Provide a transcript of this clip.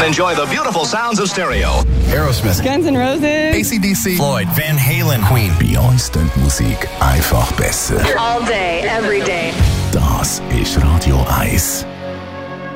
Enjoy the beautiful sounds of stereo. Aerosmith, Guns N' Roses, AC/DC, Floyd, Van Halen, Queen. Bei uns klingt Musik einfach besser. all day, every day. Das ist Radio 1.